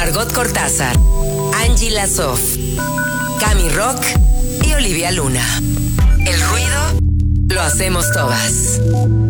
Margot Cortázar, Angie Lazoff, Cami Rock y Olivia Luna. El ruido lo hacemos todas.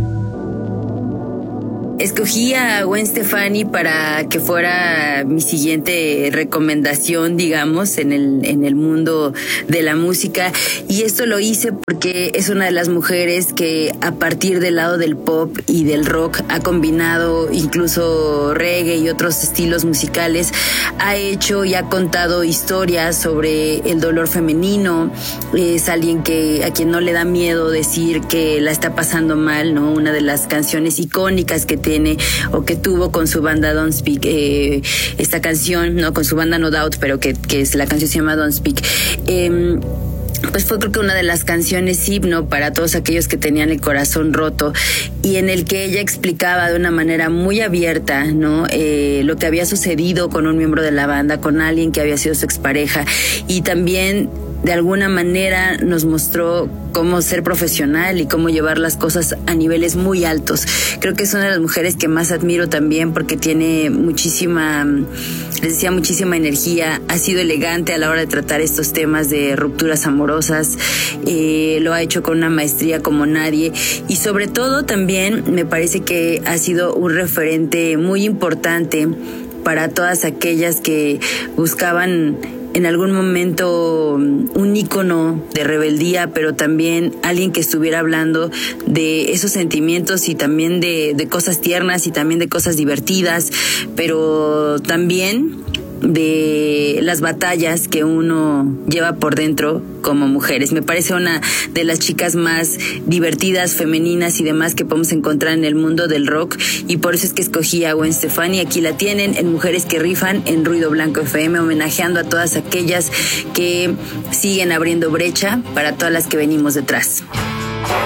Escogí a Gwen Stefani para que fuera mi siguiente recomendación, digamos, en el mundo de la música. Y esto lo hice porque es una de las mujeres que a partir del lado del pop y del rock ha combinado incluso reggae y otros estilos musicales. Ha hecho y ha contado historias sobre el dolor femenino. Es alguien a quien no le da miedo decir que la está pasando mal, ¿no? Una de las canciones icónicas que tiene o que tuvo con su banda Don't Speak, esta canción, no, con su banda No Doubt, pero que la canción se llama Don't Speak. Pues fue, creo que, una de las canciones himno para todos aquellos que tenían el corazón roto, y en el que ella explicaba de una manera muy abierta, ¿no? Lo que había sucedido con un miembro de la banda, con alguien que había sido su expareja, y también de alguna manera nos mostró cómo ser profesional y cómo llevar las cosas a niveles muy altos. Creo que es una de las mujeres que más admiro también porque tiene muchísima energía, ha sido elegante a la hora de tratar estos temas de rupturas amorosas, lo ha hecho con una maestría como nadie, y sobre todo también me parece que ha sido un referente muy importante para todas aquellas que buscaban en algún momento un ícono de rebeldía, pero también alguien que estuviera hablando de esos sentimientos y también de cosas tiernas y también de cosas divertidas, pero también de las batallas que uno lleva por dentro como mujeres. Me parece una de las chicas más divertidas, femeninas y demás que podemos encontrar en el mundo del rock, y por eso es que escogí a Gwen Stefani. Aquí la tienen en Mujeres que Rifan en Ruido Blanco FM, homenajeando a todas aquellas que siguen abriendo brecha para todas las que venimos detrás.